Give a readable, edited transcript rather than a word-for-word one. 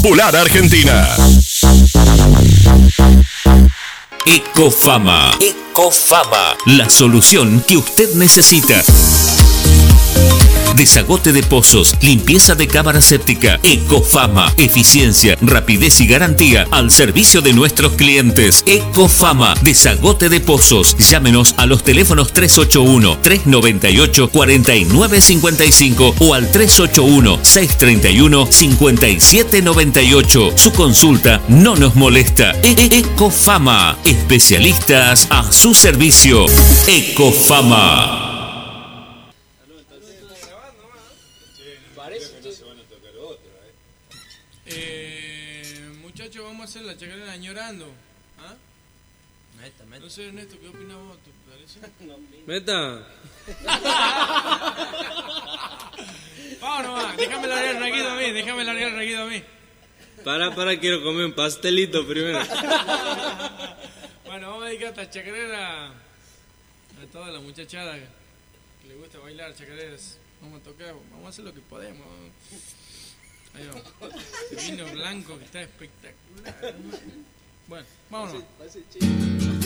Popular Argentina. Ecofama. Ecofama. La solución que usted necesita. Desagote de pozos, limpieza de cámara séptica. Ecofama, eficiencia, rapidez y garantía al servicio de nuestros clientes. Ecofama, desagote de pozos. Llámenos a los teléfonos 381-398-4955 o al 381-631-5798. Su consulta no nos molesta. Ecofama, especialistas a su servicio. Ecofama. Muchachos, vamos a hacer la chacarera añorando. ¿Ah? Meta. No sé, Ernesto, ¿qué opinas vos? ¿Te parece? Meta. Vamos nomás, déjame largar el reguido a mí, Para, quiero comer un pastelito primero. Bueno, vamos a dedicar esta chacarera a toda la muchachada que le gusta bailar chacareras. Vamos a tocar, vamos a hacer lo que podemos. Ahí vamos. Este vino blanco que está espectacular. Bueno, vámonos.